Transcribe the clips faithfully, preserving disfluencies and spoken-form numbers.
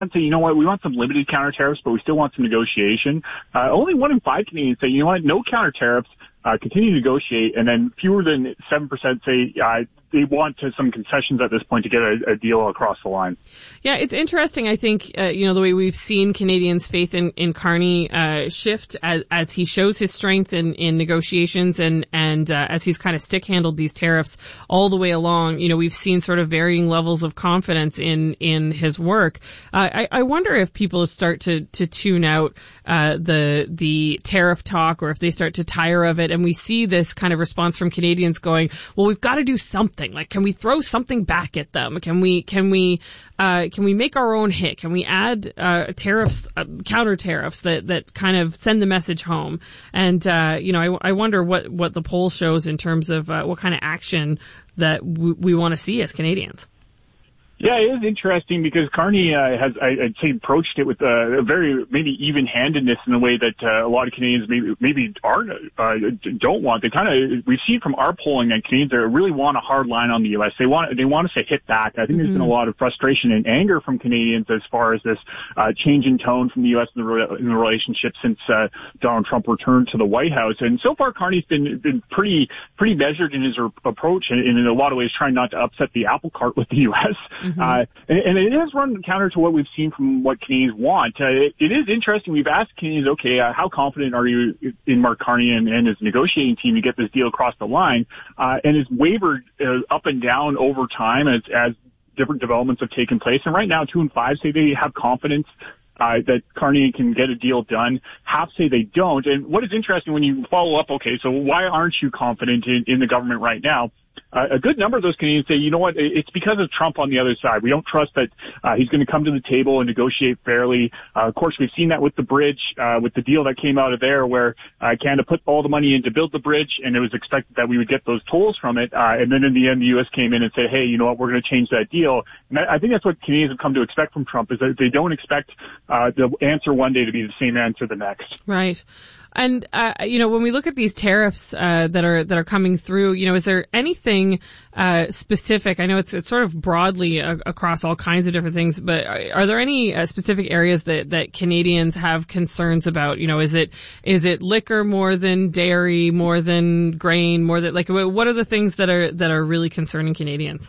say, you know what, we want some limited counter tariffs, but we still want some negotiation. Uh, only one in five Canadians say, you know what, no counter tariffs, uh, continue to negotiate, and then fewer than seven percent say uh, they want to, some concessions at this point to get a, a deal across the line. Yeah, it's interesting. I think, uh, you know, the way we've seen Canadians' faith in, in Carney uh, shift as, as he shows his strength in, in negotiations and, and uh, as he's kind of stick-handled these tariffs all the way along. You know, we've seen sort of varying levels of confidence in, in his work. Uh, I, I wonder if people start to, to tune out uh, the the tariff talk, or if they start to tire of it, and we see this kind of response from Canadians going, well, we've got to do something. Like, can we throw something back at them? Can we, can we, uh, can we make our own hit? Can we add, uh, tariffs, uh, counter tariffs that, that kind of send the message home? And, uh, you know, I, I wonder what, what the poll shows in terms of, uh, what kind of action that w- we want to see as Canadians. Yeah, it is interesting because Carney uh, has, I, I'd say, approached it with uh, a very maybe even-handedness in a way that uh, a lot of Canadians maybe maybe aren't uh, don't want. They kind of we've seen from our polling that Canadians are, really want a hard line on the U S. They want they want us to hit back. I think mm-hmm. there's been a lot of frustration and anger from Canadians as far as this uh, change in tone from the U S in the, re- in the relationship since uh, Donald Trump returned to the White House. And so far, Carney's been been pretty pretty measured in his re- approach, and, and in a lot of ways trying not to upset the apple cart with the U S. Mm-hmm. Uh, and, and it has run counter to what we've seen from what Canadians want. Uh, it, it is interesting. We've asked Canadians, okay, uh, how confident are you in Mark Carney and, and his negotiating team to get this deal across the line? Uh, and it's wavered uh, up and down over time as, as different developments have taken place. And right now, two and five say they have confidence Uh, that Carney can get a deal done. Half say they don't. And what is interesting when you follow up, okay, so why aren't you confident in, in the government right now? Uh, a good number of those Canadians say, you know what, it's because of Trump on the other side. We don't trust that uh, he's going to come to the table and negotiate fairly. Uh, of course, we've seen that with the bridge, uh, with the deal that came out of there where uh, Canada put all the money in to build the bridge, and it was expected that we would get those tolls from it. Uh, and then in the end, the U S came in and said, hey, you know what, we're going to change that deal. And I, I think that's what Canadians have come to expect from Trump, is that they don't expect uh, the answer one day to be the same answer the next. Right. And, uh, you know, when we look at these tariffs, uh, that are, that are coming through, you know, is there anything, uh, specific? I know it's, it's sort of broadly a, across all kinds of different things, but are, are there any uh, specific areas that, that Canadians have concerns about? You know, is it, is it liquor more than dairy, more than grain, more than, like, what are the things that are, that are really concerning Canadians?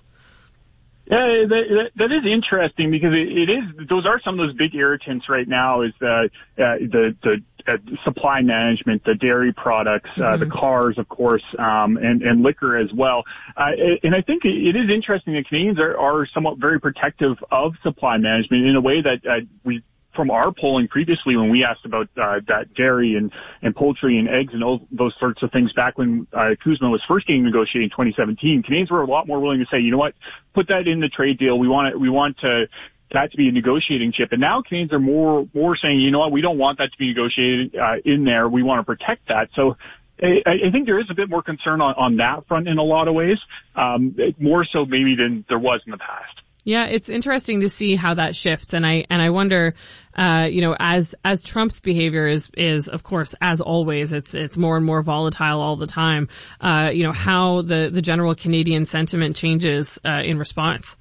Yeah, that, that is interesting because it, it is, those are some of those big irritants right now is the, uh, the, the, uh, supply management, the dairy products, uh, mm-hmm. the cars, of course, um, and, and liquor as well. Uh, and I think it is interesting that Canadians are, are somewhat very protective of supply management in a way that, uh, we, from our polling previously when we asked about uh, that dairy and, and poultry and eggs and all those sorts of things back when uh, CUSMA was first getting negotiated in twenty seventeen, Canadians were a lot more willing to say, you know what, put that in the trade deal. We want it, we want to, that to be a negotiating chip. And now Canadians are more more saying, you know what, we don't want that to be negotiated uh, in there. We want to protect that. So I, I think there is a bit more concern on, on that front in a lot of ways, um, more so maybe than there was in the past. Yeah, it's interesting to see how that shifts, and I and I wonder, uh, you know, as as Trump's behavior is is of course, as always, it's it's more and more volatile all the time. Uh, you know, how the the general Canadian sentiment changes uh, in response.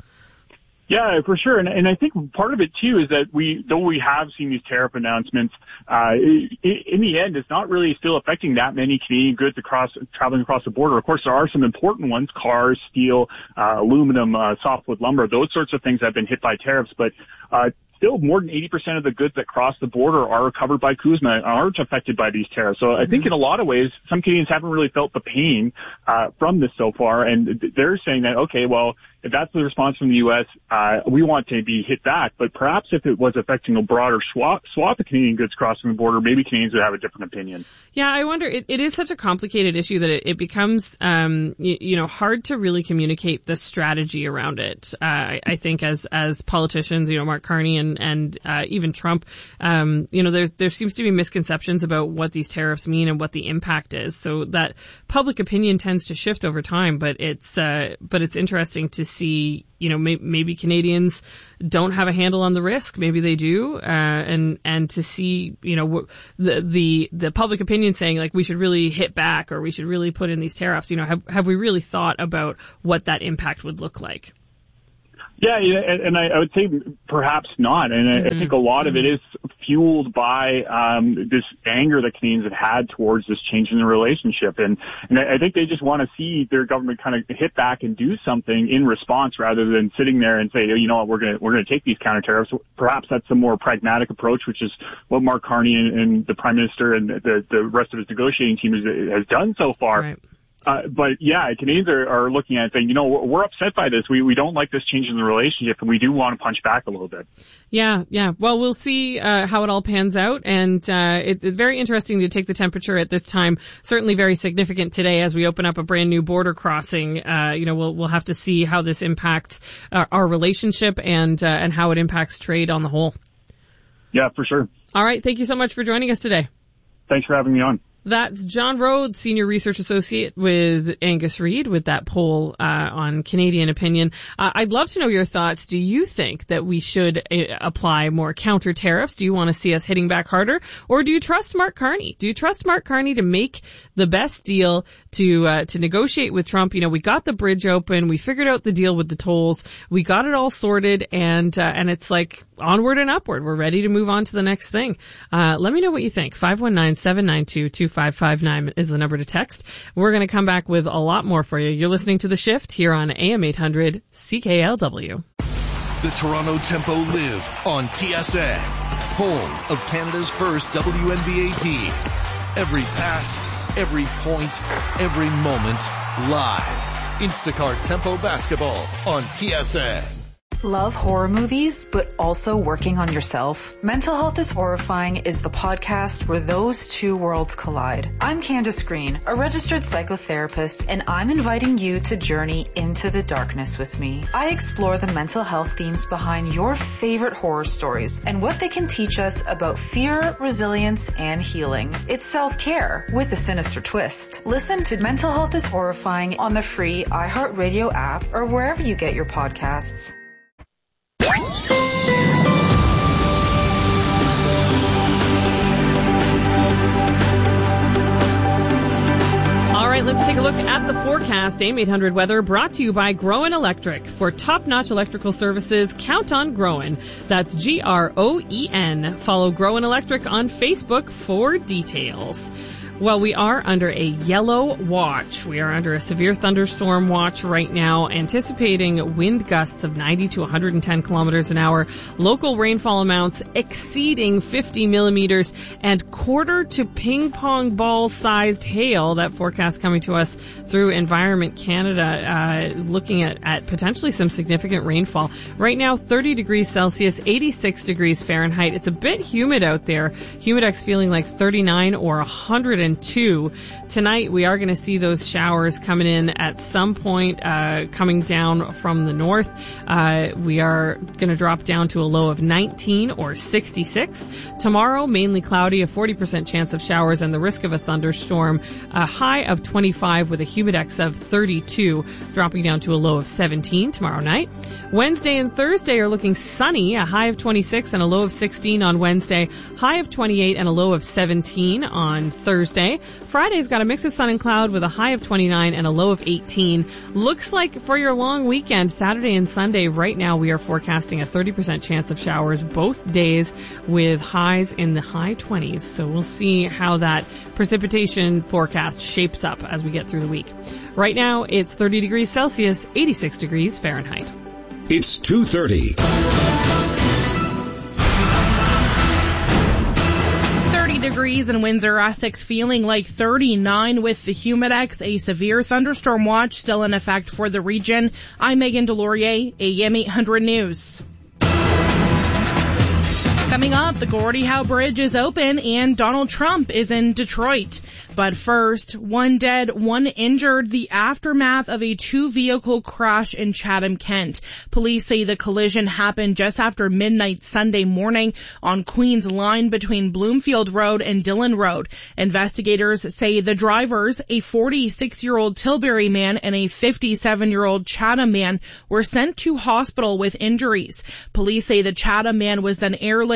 Yeah, for sure. And, and I think part of it, too, is that we, though we have seen these tariff announcements, uh, in the end, it's not really still affecting that many Canadian goods across, traveling across the border. Of course, there are some important ones, cars, steel, uh, aluminum, uh, softwood lumber, those sorts of things have been hit by tariffs. But, uh, still more than eighty percent of the goods that cross the border are covered by CUSMA and aren't affected by these tariffs. So I think in a lot of ways, some Canadians haven't really felt the pain, uh, from this so far. And they're saying that, okay, well, if that's the response from the U S, uh, we want to be hit back. But perhaps if it was affecting a broader swath, swath of Canadian goods crossing the border, maybe Canadians would have a different opinion. Yeah, I wonder, it, it is such a complicated issue that it, it becomes, um, you, you know, hard to really communicate the strategy around it. Uh, I, I think as, as politicians, you know, Mark Carney and, and, uh, even Trump, um, you know, there, there seems to be misconceptions about what these tariffs mean and what the impact is. So that public opinion tends to shift over time, but it's, uh, but it's interesting to see, you know, may, maybe Canadians don't have a handle on the risk. Maybe they do. Uh, and, and to see, you know, the, the, the public opinion saying like we should really hit back or we should really put in these tariffs, you know, have, have we really thought about what that impact would look like? Yeah, and I would say perhaps not. And mm-hmm. I think a lot of it is fueled by um, this anger that Canadians have had towards this change in the relationship. And, and I think they just want to see their government kind of hit back and do something in response rather than sitting there and say, oh, you know what, we're going to we're going to take these counter tariffs. Perhaps that's a more pragmatic approach, which is what Mark Carney and, and the Prime Minister and the, the rest of his negotiating team has, has done so far. Right. Uh, but yeah, Canadians are, are looking at it saying, you know, we're, we're upset by this. We we don't like this change in the relationship, and we do want to punch back a little bit. Yeah, yeah. Well, we'll see uh, how it all pans out, and uh, it, it's very interesting to take the temperature at this time. Certainly, very significant today as we open up a brand new border crossing. Uh, you know, we'll we'll have to see how this impacts our, our relationship and uh, and how it impacts trade on the whole. Yeah, for sure. All right. Thank you so much for joining us today. Thanks for having me on. That's John Rhodes, Senior Research Associate with Angus Reid, with that poll uh, on Canadian opinion. Uh, I'd love to know your thoughts. Do you think that we should uh, apply more counter tariffs? Do you want to see us hitting back harder? Or do you trust Mark Carney? Do you trust Mark Carney to make the best deal to uh, to negotiate with Trump? You know, we got the bridge open. We figured out the deal with the tolls. We got it all sorted, and uh, and it's like onward and upward. We're ready to move on to the next thing. Uh, let me know what you think. five one nine, seven nine two, two five five nine is the number to text. We're going to come back with a lot more for you. You're listening to The Shift here on A M eight hundred C K L W. The Toronto Tempo live on T S N, home of Canada's first W N B A team. Every pass, every point, every moment, live. Instacart Tempo Basketball on T S N. Love horror movies, but also working on yourself? Mental Health is Horrifying is the podcast where those two worlds collide. I'm Candace Green, a registered psychotherapist, and I'm inviting you to journey into the darkness with me. I explore the mental health themes behind your favorite horror stories and what they can teach us about fear, resilience, and healing. It's self-care with a sinister twist. Listen to Mental Health is Horrifying on the free iHeartRadio app or wherever you get your podcasts. All right, let's take a look at the forecast. A M eight hundred weather brought to you by Groen Electric. For top-notch electrical services, count on Groen. That's G R O E N. Follow Groen Electric on Facebook for details. Well, we are under a yellow watch. We are under a severe thunderstorm watch right now, anticipating wind gusts of ninety to one hundred ten kilometers an hour, local rainfall amounts exceeding fifty millimeters, and quarter to ping pong ball sized hail. That forecast coming to us through Environment Canada, uh, looking at, at potentially some significant rainfall. Right now, thirty degrees Celsius, eighty-six degrees Fahrenheit. It's a bit humid out there. Humidex feeling like thirty-nine or one hundred two. Tonight, we are going to see those showers coming in at some point, uh, coming down from the north. Uh, we are going to drop down to a low of nineteen or sixty-six. Tomorrow, mainly cloudy, a forty percent chance of showers and the risk of a thunderstorm, a high of twenty-five with a humidex of thirty-two, dropping down to a low of seventeen tomorrow night. Wednesday and Thursday are looking sunny, a high of twenty-six and a low of sixteen on Wednesday, high of twenty-eight and a low of seventeen on Thursday. Friday's got a mix of sun and cloud with a high of twenty-nine and a low of eighteen. Looks like for your long weekend, Saturday and Sunday, right now we are forecasting a thirty percent chance of showers both days with highs in the high twenties. So we'll see how that precipitation forecast shapes up as we get through the week. Right now it's thirty degrees Celsius, eighty-six degrees Fahrenheit. It's two thirty. thirty degrees in Windsor, Essex, feeling like thirty-nine with the humidex. A severe thunderstorm watch still in effect for the region. I'm Megan Delorier, A M eight hundred News. Coming up, the Gordie Howe Bridge is open and Donald Trump is in Detroit. But first, one dead, one injured, the aftermath of a two-vehicle crash in Chatham, Kent. Police say the collision happened just after midnight Sunday morning on Queens Line between Bloomfield Road and Dillon Road. Investigators say the drivers, a forty-six-year-old Tilbury man and a fifty-seven-year-old Chatham man, were sent to hospital with injuries. Police say the Chatham man was then airlifted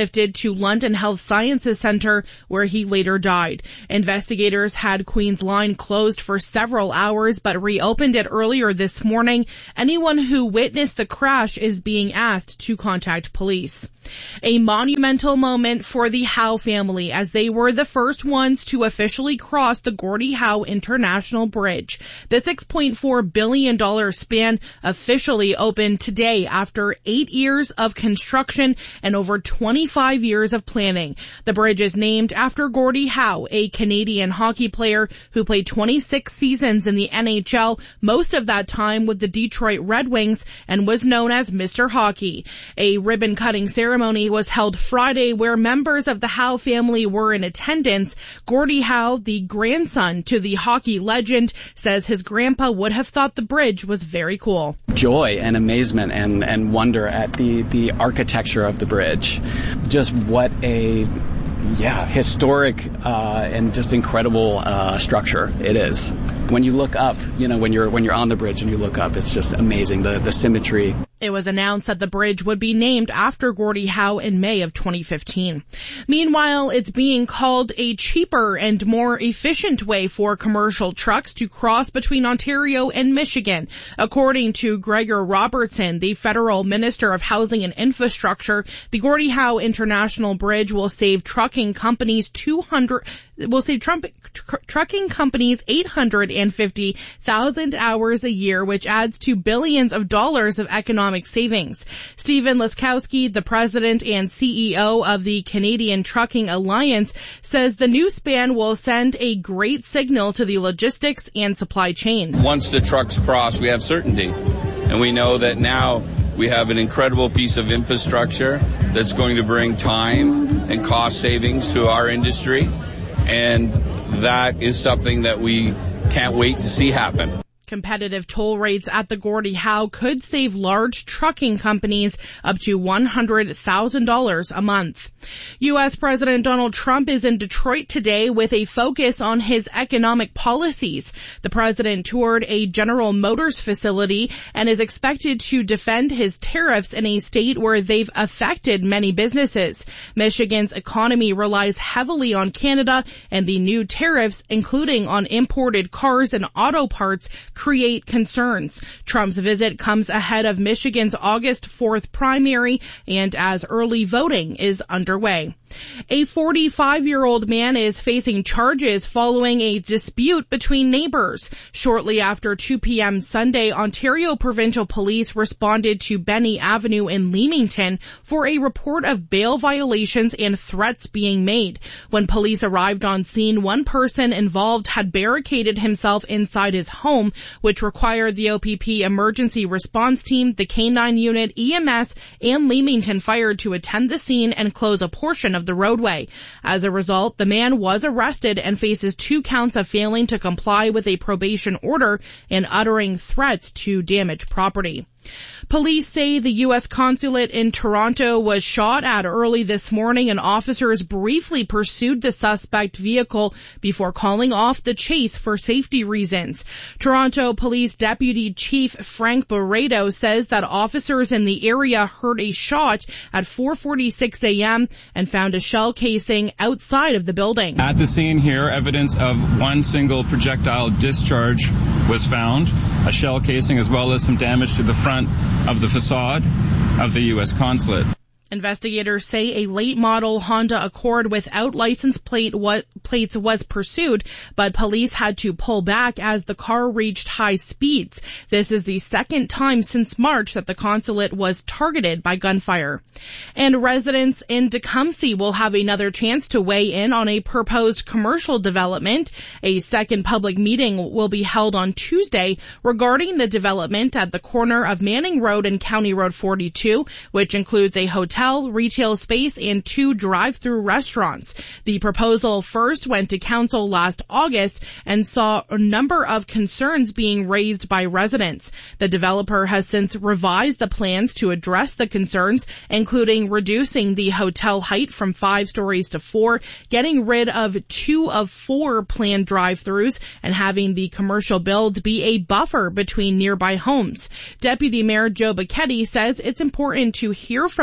airlifted to London Health Sciences Centre, where he later died. Investigators had Queen's Line closed for several hours, but reopened it earlier this morning. Anyone who witnessed the crash is being asked to contact police. A monumental moment for the Howe family, as they were the first ones to officially cross the Gordie Howe International Bridge. The six point four billion dollars span officially opened today after eight years of construction and over twenty-five years of planning. The bridge is named after Gordie Howe, a Canadian hockey player who played twenty-six seasons in the N H L, most of that time with the Detroit Red Wings, and was known as Mister Hockey. A ribbon-cutting ceremony was held Friday where members of the Howe family were in attendance. Gordie Howe, the grandson to the hockey legend, says his grandpa would have thought the bridge was very cool. Joy and amazement and, and wonder at the, the architecture of the bridge. Just what a yeah, historic uh, and just incredible uh, structure it is. When you look up, you know, when you're when you're on the bridge and you look up, it's just amazing, the, the symmetry. It was announced that the bridge would be named after Gordie Howe in May of twenty fifteen. Meanwhile, it's being called a cheaper and more efficient way for commercial trucks to cross between Ontario and Michigan. According to Gregor Robertson, the federal minister of housing and infrastructure, the Gordie Howe International Bridge will save trucking companies two hundred will save Trump, tr- trucking companies eight hundred fifty thousand hours a year, which adds to billions of dollars of economic savings. Stephen Laskowski, the president and C E O of the Canadian Trucking Alliance, says the new span will send a great signal to the logistics and supply chain. Once the trucks cross, we have certainty, and we know that now we have an incredible piece of infrastructure that's going to bring time and cost savings to our industry, and that is something that we can't wait to see happen. Competitive toll rates at the Gordie Howe could save large trucking companies up to one hundred thousand dollars a month. U S President Donald Trump is in Detroit today with a focus on his economic policies. The president toured a General Motors facility and is expected to defend his tariffs in a state where they've affected many businesses. Michigan's economy relies heavily on Canada, and the new tariffs, including on imported cars and auto parts, create concerns. Trump's visit comes ahead of Michigan's August fourth primary and as early voting is underway. A forty-five-year-old man is facing charges following a dispute between neighbors. Shortly after two p.m. Sunday, Ontario Provincial Police responded to Benny Avenue in Leamington for a report of bail violations and threats being made. When police arrived on scene, one person involved had barricaded himself inside his home, which required the O P P emergency response team, the K nine unit, E M S, and Leamington Fire to attend the scene and close a portion of the roadway. As a result, the man was arrested and faces two counts of failing to comply with a probation order and uttering threats to damage property. Police say the U S consulate in Toronto was shot at early this morning, and officers briefly pursued the suspect vehicle before calling off the chase for safety reasons. Toronto Police Deputy Chief Frank Barreto says that officers in the area heard a shot at four forty-six a.m. and found a shell casing outside of the building. At the scene here, evidence of one single projectile discharge was found, a shell casing as well as some damage to the front of the facade of the U S consulate. Investigators say a late model Honda Accord without license plate what, plates was pursued, but police had to pull back as the car reached high speeds. This is the second time since March that the consulate was targeted by gunfire. And residents in Tecumseh will have another chance to weigh in on a proposed commercial development. A second public meeting will be held on Tuesday regarding the development at the corner of Manning Road and County Road forty-two, which includes a hotel, retail space, and two drive-through restaurants. The proposal first went to council last August and saw a number of concerns being raised by residents. The developer has since revised the plans to address the concerns, including reducing the hotel height from five stories to four, getting rid of two of four planned drive-throughs, and having the commercial build be a buffer between nearby homes. Deputy Mayor Joe Bacchetti says it's important to hear from the residents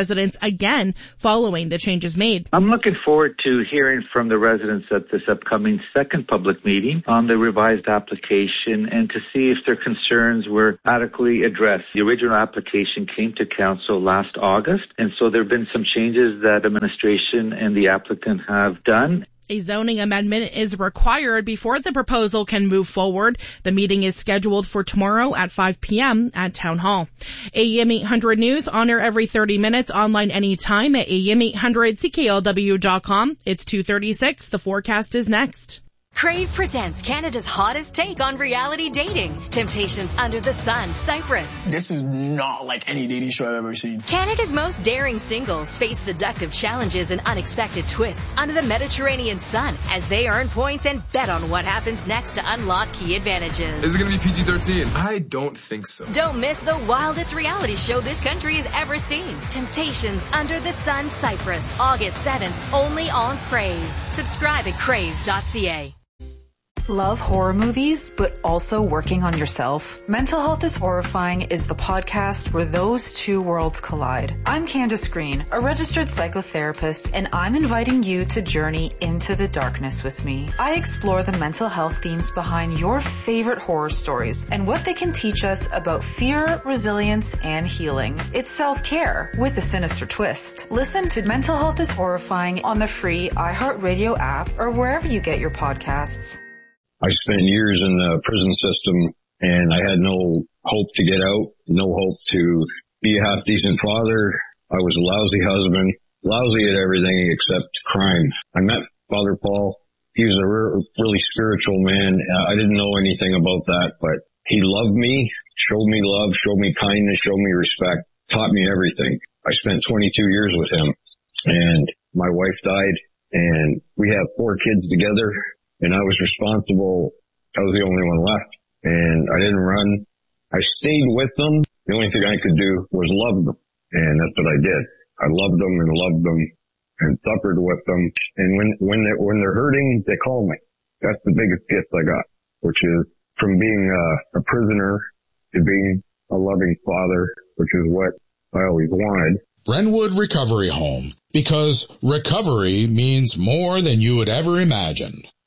residents again following the changes made. I'm looking forward to hearing from the residents at this upcoming second public meeting on the revised application and to see if their concerns were adequately addressed. The original application came to council last August, and so there have been some changes that administration and the applicant have done. A zoning amendment is required before the proposal can move forward. The meeting is scheduled for tomorrow at five p.m. at Town Hall. A M eight hundred News on air every thirty minutes, online anytime at A M eight hundred C K L W dot com. It's two thirty-six. The forecast is next. Crave presents Canada's hottest take on reality dating. Temptations Under the Sun, Cyprus. This is not like any dating show I've ever seen. Canada's most daring singles face seductive challenges and unexpected twists under the Mediterranean sun as they earn points and bet on what happens next to unlock key advantages. Is it going to be P G thirteen? I don't think so. Don't miss the wildest reality show this country has ever seen. Temptations Under the Sun, Cyprus, August seventh, only on Crave. Subscribe at crave dot c a. Love horror movies, but also working on yourself? Mental Health is Horrifying is the podcast where those two worlds collide. I'm Candace Green, a registered psychotherapist, and I'm inviting you to journey into the darkness with me. I explore the mental health themes behind your favorite horror stories and what they can teach us about fear, resilience, and healing. It's self-care with a sinister twist. Listen to Mental Health is Horrifying on the free iHeartRadio app or wherever you get your podcasts. I spent years in the prison system, and I had no hope to get out, no hope to be a half-decent father. I was a lousy husband, lousy at everything except crime. I met Father Paul. He was a re- really spiritual man. I didn't know anything about that, but he loved me, showed me love, showed me kindness, showed me respect, taught me everything. I spent twenty-two years with him, and my wife died, and we have four kids together. And I was responsible. I was the only one left. And I didn't run. I stayed with them. The only thing I could do was love them. And that's what I did. I loved them and loved them and suffered with them. And when, when they're, when they're hurting, they call me. That's the biggest gift I got, which is from being a, a prisoner to being a loving father, which is what I always wanted. Brentwood Recovery Home, because recovery means more than you would ever imagine.